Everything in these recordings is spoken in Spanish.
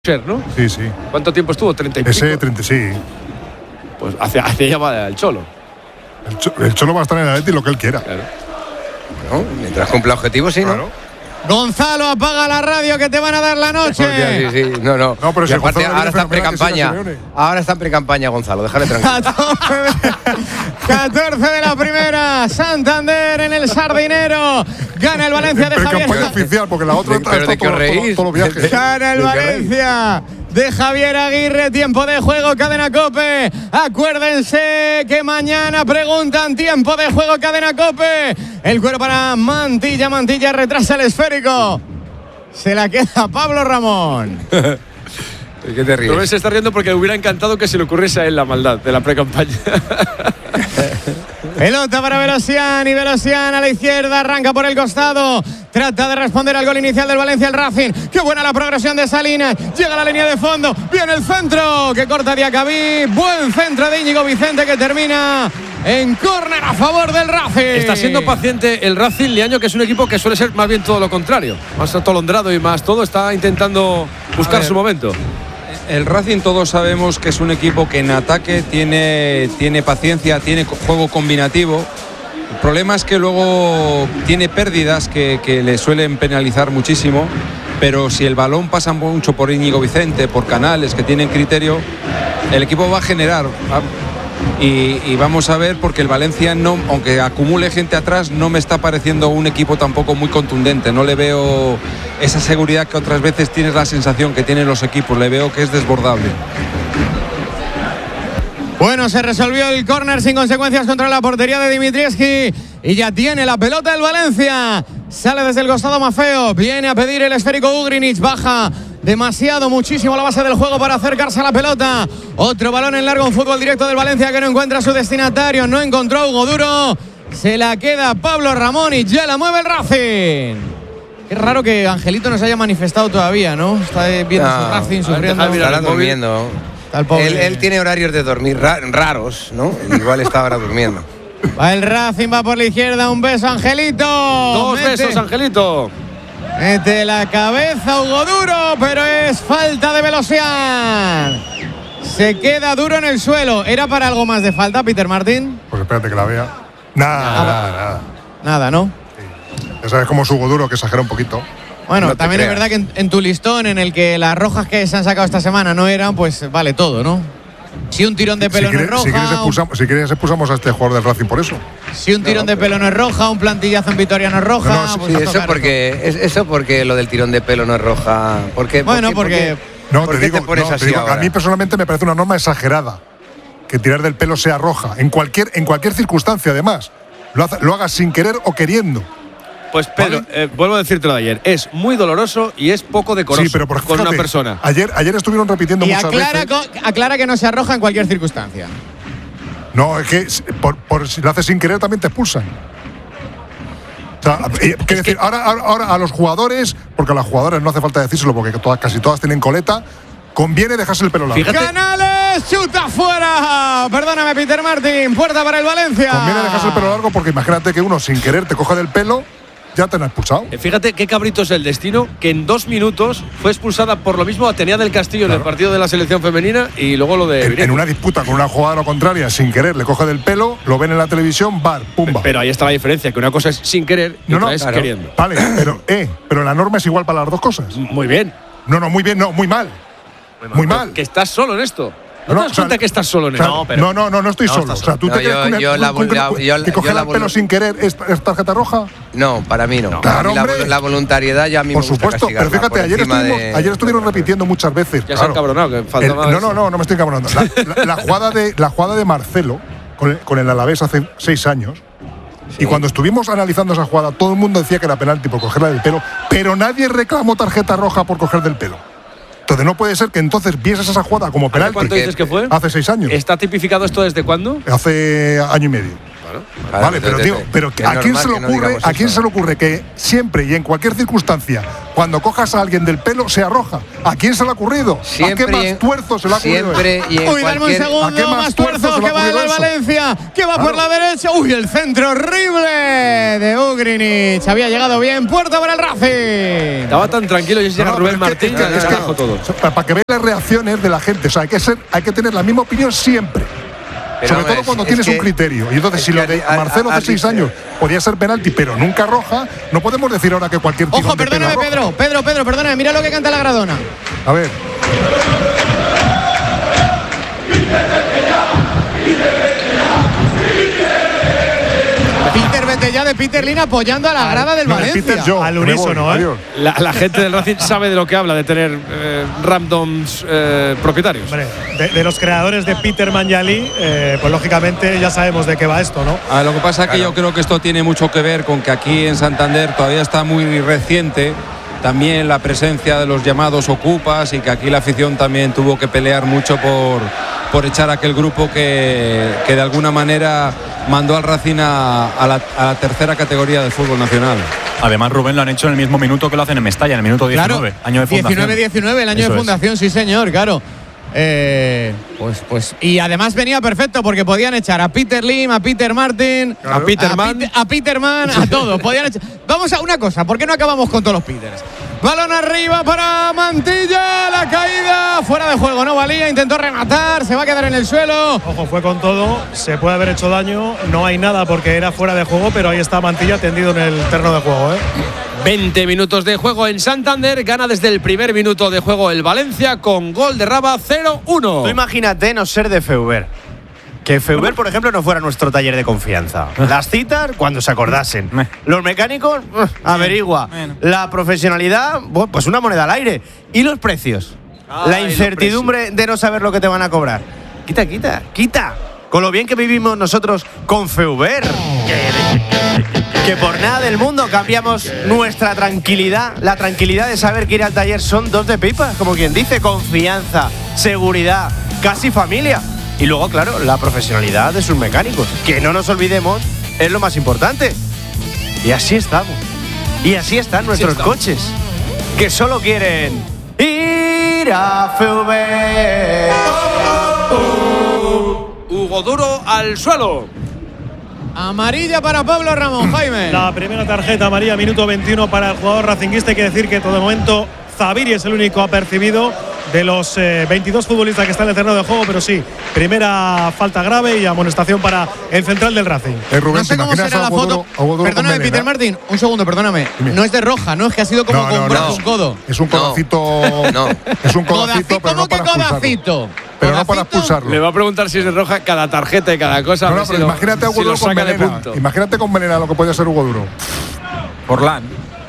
¿no? Sí, sí. ¿Cuánto tiempo estuvo? 30 y pico. Ese 30, sí. Pues hacia allá va el Cholo. El Cholo va a estar en el Atleti lo que él quiera. Claro. Bueno, mientras cumpla objetivos, sí, ¿no? Claro. Gonzalo, apaga la radio que te van a dar la noche. Sí. No, pero y si aparte, Gonzalo ahora está en pre-campaña. Simeone. Ahora está en pre-campaña, Gonzalo. Déjale tranquilo. 14 de la primera. Santander en el Sardinero. Gana el Valencia de Campaña Javier. oficial, porque la otra Pero ¿de qué os reís? todos los viajes. Gana el ¿De qué reís? Valencia de Javier Aguirre. Tiempo de juego, Cadena COPE. Acuérdense que mañana preguntan tiempo de juego, Cadena COPE. El cuero para Mantilla. Mantilla retrasa el esférico. Se la queda Pablo Ramón. ¿Qué te ríes? Rubén se está riendo porque le hubiera encantado que se le ocurriese a él la maldad de la pre-campaña. Pelota para Velosian y Velosian a la izquierda, arranca por el costado, trata de responder al gol inicial del Valencia, el Racing. Qué buena la progresión de Salinas, llega a la línea de fondo, viene el centro que corta Diacabí, buen centro de Íñigo Vicente que termina en córner a favor del Racing. Está siendo paciente el Racing Liaño, que es un equipo que suele ser más bien todo lo contrario, más atolondrado y más todo, está intentando buscar su momento. El Racing todos sabemos que es un equipo que en ataque tiene paciencia, tiene juego combinativo. El problema es que luego tiene pérdidas que le suelen penalizar muchísimo, pero si el balón pasa mucho por Íñigo Vicente, por Canales, que tienen criterio, el equipo va a generar. Y vamos a ver, porque el Valencia, no, aunque acumule gente atrás, no me está pareciendo un equipo tampoco muy contundente. No le veo esa seguridad que otras veces tienes la sensación que tienen los equipos. Le veo que es desbordable. Bueno, se resolvió el córner sin consecuencias contra la portería de Dimitrievski y ya tiene la pelota el Valencia. Sale desde el costado Mafeo, viene a pedir el esférico Ugrinic, baja muchísimo la base del juego para acercarse a la pelota. Otro balón en largo, un fútbol directo del Valencia que no encuentra a su destinatario, no encontró a Hugo Duro. Se la queda Pablo Ramón y ya la mueve el Racing. Qué raro que Angelito no se haya manifestado todavía, ¿no? Está viendo su Racing sufriendo. Estará durmiendo. Él tiene horarios de dormir raros, ¿no? Igual está ahora durmiendo. Va el Racing, va por la izquierda, un beso Angelito. Dos besos, Angelito. Mete la cabeza Hugo Duro, pero es falta de Velosian. Se queda Duro en el suelo. ¿Era para algo más de falta, Peter Martín? Pues espérate que la vea. Nada. Nada, ¿no? Sí. Ya sabes cómo es Hugo Duro, que exagera un poquito. Bueno, No también es verdad que en tu listón, en el que las rojas que se han sacado esta semana no eran, pues vale todo, ¿no? Si un tirón de pelo no es roja. Si quieres expulsamos a este jugador del Racing por eso. Si un tirón de pelo no es roja, un plantillazo en Vitoria no es roja. Sí, eso porque lo del tirón de pelo no es roja. ¿Por qué te pones así ahora? A mí personalmente me parece una norma exagerada que tirar del pelo sea roja. En cualquier circunstancia, además. Lo hagas sin querer o queriendo. Pues Pedro, vuelvo a decírtelo de ayer, es muy doloroso y es poco decoroso, sí, pero fíjate, con una persona. Ayer estuvieron repitiendo y muchas veces. Aclara que no se arroja en cualquier circunstancia. No, es que por si lo haces sin querer también te expulsan. O sea, decir, ahora a los jugadores, porque a las jugadoras no hace falta decírselo, porque casi todas tienen coleta, conviene dejarse el pelo largo. Fíjate. Canales, chuta fuera. Perdóname, Peter Martín, puerta para el Valencia. Conviene dejarse el pelo largo porque imagínate que uno sin querer te coge del pelo. Ya te han expulsado. Fíjate qué cabrito es el destino, que en 2 minutos fue expulsada por lo mismo Atenea del Castillo en el partido de la selección femenina y luego lo de en una disputa con una jugadora contraria, sin querer, le coge del pelo, lo ven en la televisión, bar, pumba. Pero ahí está la diferencia, que una cosa es sin querer y otra es queriendo. Vale, pero la norma es igual para las dos cosas. Muy bien. No, muy bien, no, muy mal. Muy mal. Que estás solo en esto. ¿No te das cuenta que estás solo en esto? No estoy solo. O sea, ¿tú te crees que coger el pelo sin querer es tarjeta roja? No, para mí no. Claro, la voluntariedad ya a mí por me gusta supuesto, pero fíjate, ayer estuvieron repitiendo muchas veces. Ya se han cabronado, que faltaba no me estoy cabronando. La jugada de Marcelo con el Alavés hace 6 años. Sí. Y cuando estuvimos analizando esa jugada, todo el mundo decía que era penalti por cogerla del pelo, pero nadie reclamó tarjeta roja por coger del pelo. Entonces no puede ser que entonces vieses esa jugada como penalti. ¿Cuánto dices que fue? Hace 6 años. ¿Está tipificado esto desde cuándo? Hace año y medio. Vale, pero tío, ¿a quién se le ocurre que siempre y en cualquier circunstancia, cuando cojas a alguien del pelo, sea roja? ¿A quién se le ha ocurrido? Siempre, ¿a qué más tuerzo se le ha ocurrido? Siempre y en Uy, dame un segundo, más tuerzo que va el Valencia, que va por la derecha. Uy, el centro horrible de Ugrinic. Había llegado bien, puerta para el Racing. Estaba tan tranquilo y llega Rubén Martín que descarajo todo. Para que veáis las reacciones de la gente, o sea, hay que tener la misma opinión siempre. Pero sobre todo cuando tienes un criterio. Y entonces, si lo de Marcelo hace 6 años podía ser penalti, pero nunca roja, no podemos decir ahora que cualquier tirón Ojo, perdóname, Pedro, perdóname, mira lo que canta la Gradona. A ver. Peter Betella de Peter Lin apoyando a la grada del Valencia. Al unísono, La gente del Racing sabe de lo que habla, de tener randoms propietarios. Hombre, de los creadores de Peter Manjali, pues lógicamente ya sabemos de qué va esto, ¿no? Lo que pasa es que yo creo que esto tiene mucho que ver con que aquí en Santander todavía está muy reciente también la presencia de los llamados ocupas, y que aquí la afición también tuvo que pelear mucho por echar a aquel grupo que de alguna manera mandó al Racing a la tercera categoría del fútbol nacional. Además, Rubén, lo han hecho en el mismo minuto que lo hacen en Mestalla, en el minuto 19, claro, año de fundación. 19-19, el año de fundación, sí señor, claro. Pues y además venía perfecto porque podían echar a Peter Lim, a Peter Martin, a Peterman, a Peterman, a todos. Podían echar. Vamos a una cosa, ¿por qué no acabamos con todos los Peters? Balón arriba para Mantilla, la caída, fuera de juego, no valía, intentó rematar, se va a quedar en el suelo. Ojo, fue con todo, se puede haber hecho daño, no hay nada porque era fuera de juego, pero ahí está Mantilla tendido en el terreno de juego, 20 minutos de juego en Santander, gana desde el primer minuto de juego el Valencia con gol de Raba 0-1. Tú imagínate no ser de Feuber. Que Feuber, por ejemplo, no fuera nuestro taller de confianza. Las citas, cuando se acordasen. Los mecánicos, averigua. La profesionalidad, pues una moneda al aire. ¿Y los precios? La incertidumbre de no saber lo que te van a cobrar. Quita. Con lo bien que vivimos nosotros con Feuber. Que por nada del mundo cambiamos nuestra tranquilidad. La tranquilidad de saber que ir al taller son 2 de pipas, como quien dice. Confianza, seguridad, casi familia. Y luego, claro, la profesionalidad de sus mecánicos, que no nos olvidemos, es lo más importante. Y así estamos. Y así están nuestros coches, que solo quieren ir a Feuber. Hugo Duro al suelo. Amarilla para Pablo Ramón, Jaime. La primera tarjeta amarilla, minuto 21 para el jugador racinguista. Hay que decir que todo el momento Zaviri es el único apercibido de los 22 futbolistas que están en el terreno de juego, pero sí, primera falta grave y amonestación para el central del Racing. Rubén, no sé cómo será la foto. Perdóname, Peter Martín, un segundo, perdóname. Dime. No es de roja, no es que ha sido como con un codo. Es un codacito. No. Es un codacito, pero no para codacito. Pero no para expulsarlo. Le va a preguntar si es de roja cada tarjeta y cada cosa. No, pero imagínate a Hugo Duro con melena. Imagínate con melena lo que puede ser Hugo Duro. Forlán.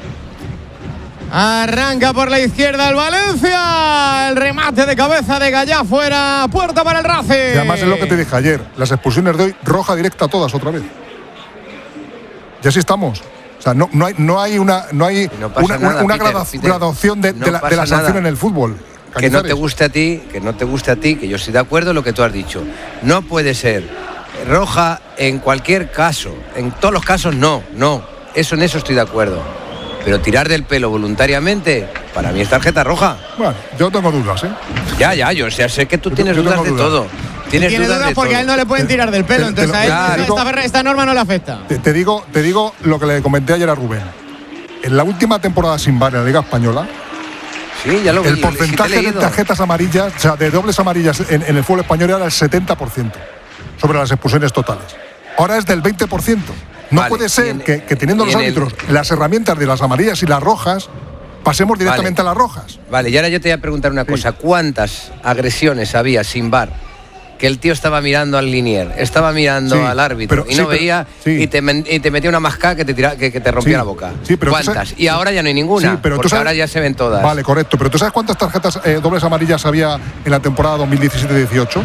Arranca por la izquierda el Valencia. El remate de cabeza de Gallá fuera. Puerta para el Racing. Y además es lo que te dije ayer. Las expulsiones de hoy, roja directa todas otra vez. Y así estamos. O sea, no hay una graduación de la sanción en el fútbol. Que no te guste a ti, que yo estoy de acuerdo en lo que tú has dicho. No puede ser roja en cualquier caso. En todos los casos no. En eso estoy de acuerdo. Pero tirar del pelo voluntariamente, para mí es tarjeta roja. Bueno, yo tengo dudas, yo sé que tú tienes dudas de todo. Tiene dudas porque a él no le pueden tirar del pelo, entonces a él esta norma no le afecta. Te digo lo que le comenté ayer a Rubén. En la última temporada sin VAR en la Liga Española, sí, ya lo vi, el porcentaje de tarjetas amarillas, o sea, de dobles amarillas en el fútbol español era el 70% sobre las expulsiones totales. Ahora es del 20%. No puede ser que teniendo los árbitros las herramientas de las amarillas y las rojas, pasemos directamente a las rojas. Vale, y ahora yo te voy a preguntar una cosa. ¿Cuántas agresiones había sin VAR? Que el tío estaba mirando al linier, estaba mirando al árbitro y no veía y te metía una mascada que te rompía la boca. ¿Cuántas? Y ahora ya no hay ninguna, porque ahora ya se ven todas. Vale, correcto. Pero ¿tú sabes cuántas tarjetas dobles amarillas había en la temporada 2017-18?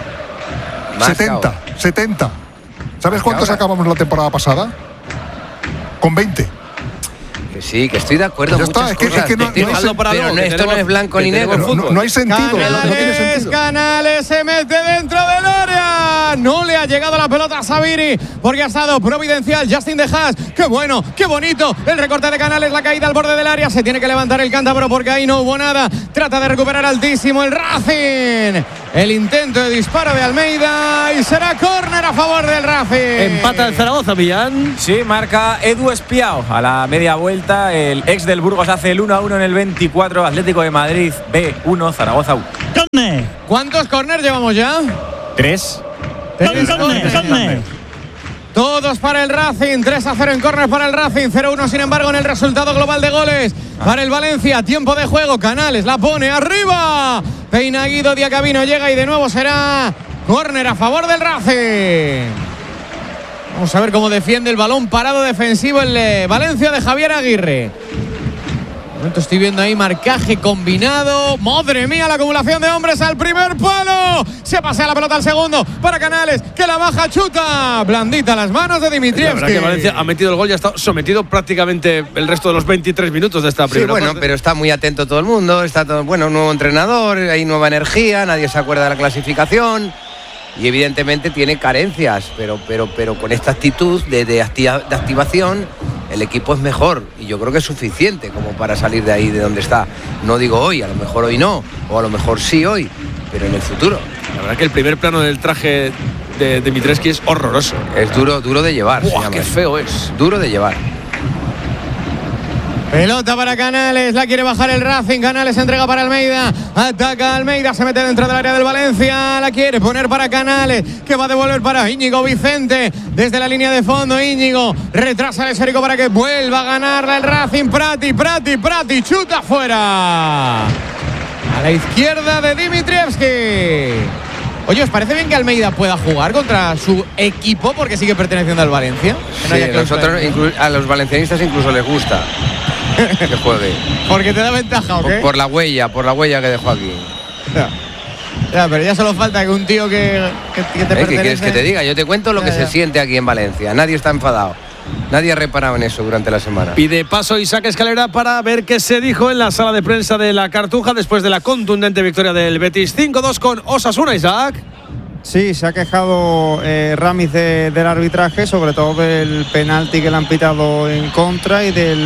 70. ¿Sabes cuántas acabamos la temporada pasada? Con 20. Que sí, que estoy de acuerdo. Ya está, es que pero esto no es blanco ni negro. No hay sentido. Canales se mete dentro del área. no le ha llegado la pelota a Sabiri porque ha estado providencial Justin De Haas. ¡Qué bueno, qué bonito! El recorte de Canales, la caída al borde del área. Se tiene que levantar el cántabro porque ahí no hubo nada. Trata de recuperar altísimo el Racing. El intento de disparo de Almeida y será córner a favor del Racing. Empata el Zaragoza, Millán. Sí, marca Edu Espiao a la media vuelta. El ex del Burgos hace el 1-1 en el 24. Atlético de Madrid B1, Zaragoza 1. ¿Cuántos córner llevamos ya? 3. Todos para el Racing, 3-0 en córner para el Racing, 0-1 sin embargo en el resultado global de goles para el Valencia. Tiempo de juego, Canales la pone arriba, peina Guido, Diacabino llega y de nuevo será córner a favor del Racing. Vamos a ver cómo defiende el balón parado defensivo el Valencia de Javier Aguirre. De momento estoy viendo ahí marcaje combinado. ¡Madre mía! La acumulación de hombres al primer palo. Se pasea la pelota al segundo para Canales, que la baja, chuta. Blandita las manos de Dimitrievski. La verdad que Valencia ha metido el gol y ha estado sometido prácticamente el resto de los 23 minutos de esta primera parte. Pero está muy atento todo el mundo. Está todo, nuevo entrenador, hay nueva energía, nadie se acuerda de la clasificación. Y evidentemente tiene carencias, pero con esta actitud de activación el equipo es mejor y yo creo que es suficiente como para salir de ahí, de donde está. No digo hoy, a lo mejor hoy no, o a lo mejor sí hoy, pero en el futuro. La verdad que el primer plano del traje de Dimitrievski es horroroso. Es duro de llevar. ¡Buah, qué feo es! Duro de llevar. Pelota para Canales, la quiere bajar el Racing, Canales entrega para Almeida, ataca Almeida, se mete dentro del área del Valencia, la quiere poner para Canales, que va a devolver para Íñigo Vicente, desde la línea de fondo, Íñigo, retrasa el esférico para que vuelva a ganarla el Racing, Prati, chuta fuera, a la izquierda de Dimitrievski. Oye, ¿os parece bien que Almeida pueda jugar contra su equipo porque sigue perteneciendo al Valencia? Sí, a los valencianistas incluso les gusta que juegue. ¿Porque te da ventaja o qué? Por la huella que dejó aquí. Ya, pero ya solo falta que un tío que te pertenece... ¿Qué quieres que te diga? Yo te cuento lo que se siente aquí en Valencia. Nadie está enfadado. Nadie ha reparado en eso durante la semana. Pide paso Isaac Escalera para ver qué se dijo en la sala de prensa de la Cartuja después de la contundente victoria del Betis 5-2 con Osasuna, Isaac. Sí, se ha quejado Ramis del arbitraje, sobre todo del penalti que le han pitado en contra y de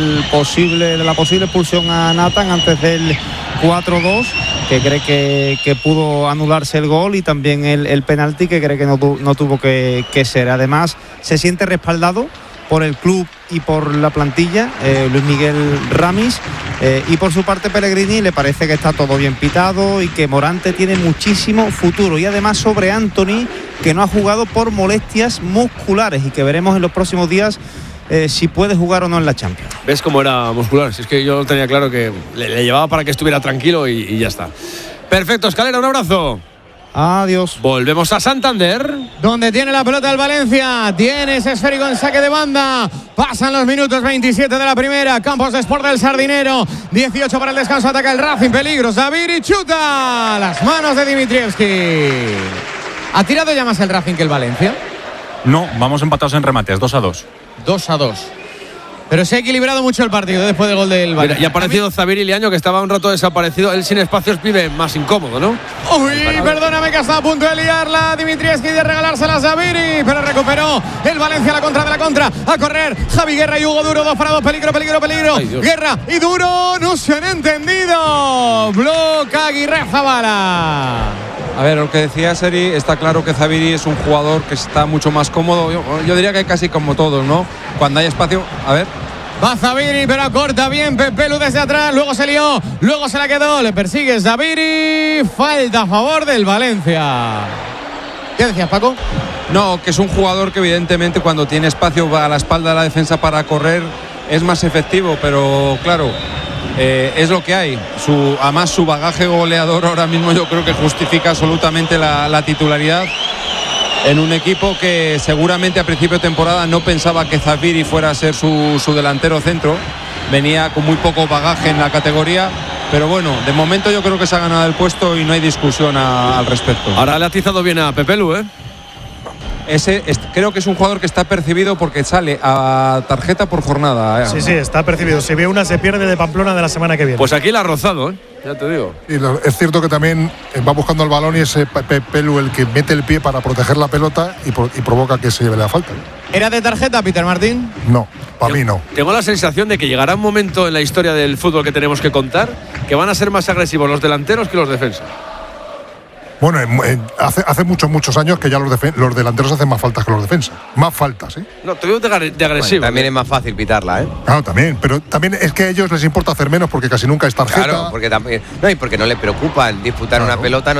la posible expulsión a Nathan antes del 4-2, que cree que pudo anularse el gol, y también el penalti que cree que no tuvo que ser. Además, se siente respaldado por el club y por la plantilla, Luis Miguel Ramis, y por su parte Pellegrini le parece que está todo bien pitado y que Morante tiene muchísimo futuro, y además sobre Anthony, que no ha jugado por molestias musculares y que veremos en los próximos días si puede jugar o no en la Champions. ¿Ves cómo era muscular? Si es que yo tenía claro que le llevaba para que estuviera tranquilo y ya está. Perfecto, Escalera, un abrazo. Adiós. Volvemos a Santander, donde tiene la pelota el Valencia. Tiene ese esférico en saque de banda. Pasan los minutos 27 de la primera. Campos de Sport del Sardinero. 18 para el descanso. Ataca el Racing. Peligro. Sabiri chuta. Las manos de Dimitrievski. ¿Ha tirado ya más el Racing que el Valencia? No, vamos empatados en remates. 2-2. 2-2. Pero se ha equilibrado mucho el partido después del gol del Valencia. Y ha aparecido Zabiri Liaño, que estaba un rato desaparecido. Él sin espacios vive más incómodo, ¿no? Uy, perdóname, que está a punto de liarla Dimitrievski, de regalársela a Zabiri, pero recuperó el Valencia, la contra de la contra. A correr Javi Guerra y Hugo Duro, 2 para 2. Peligro. Ay, Guerra y Duro no se han entendido. Bloca Aguirre Zabala. A ver, lo que decía Seri, está claro que Zabiri es un jugador que está mucho más cómodo. Yo diría que casi como todos, ¿no? Cuando hay espacio, a ver. Va Zabiri, pero acorta bien Pepelu desde atrás. Luego se lió, luego se la quedó. Le persigue Zabiri. Falta a favor del Valencia. ¿Qué decías, Paco? No, que es un jugador que evidentemente cuando tiene espacio a la espalda de la defensa para correr es más efectivo, pero claro, es lo que hay. Además su bagaje goleador ahora mismo yo creo que justifica absolutamente la titularidad en un equipo que seguramente a principio de temporada no pensaba que Zabiri fuera a ser su delantero centro. Venía con muy poco bagaje en la categoría, pero bueno, de momento yo creo que se ha ganado el puesto y no hay discusión al respecto. Ahora le ha atizado bien a Pepelu, ¿eh? creo que es un jugador que está percibido porque sale a tarjeta por jornada. Sí, está percibido. Si ve una, se pierde de Pamplona de la semana que viene. Pues aquí la ha rozado, ya te digo. Y es cierto que también va buscando el balón y es Pelu el que mete el pie para proteger la pelota y provoca que se lleve la falta. ¿Era de tarjeta, Peter Martín? No, para mí no. Tengo la sensación de que llegará un momento en la historia del fútbol que tenemos que contar que van a ser más agresivos los delanteros que los defensas. Bueno, hace muchos años que ya los delanteros hacen más faltas que los defensas. Más faltas, ¿eh? No, te digo de agresivo. Bueno, también es más fácil pitarla, ¿eh? Claro, también. Pero también es que a ellos les importa hacer menos porque casi nunca es tarjeta. Claro, porque también. No, y porque no le preocupan disputar una pelota.